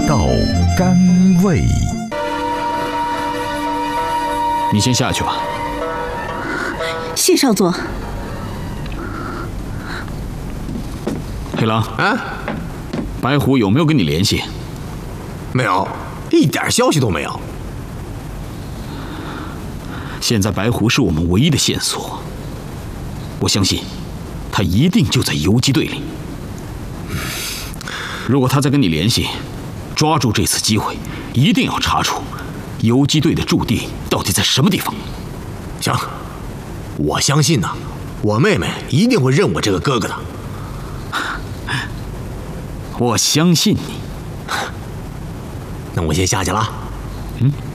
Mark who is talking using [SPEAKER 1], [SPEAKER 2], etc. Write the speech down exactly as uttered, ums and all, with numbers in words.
[SPEAKER 1] 道甘味。
[SPEAKER 2] 你先下去吧。
[SPEAKER 3] 谢少佐。
[SPEAKER 2] 黑狼
[SPEAKER 4] 啊，
[SPEAKER 2] 白虎有没有跟你联系？
[SPEAKER 4] 没有，一点消息都没有。
[SPEAKER 2] 现在白狐是我们唯一的线索，我相信他一定就在游击队里。如果他再跟你联系，抓住这次机会，一定要查出游击队的驻地到底在什么地方。
[SPEAKER 4] 行，我相信呐，我妹妹一定会认我这个哥哥的。
[SPEAKER 2] 我相信你。
[SPEAKER 4] 那我先下去了。
[SPEAKER 2] 嗯。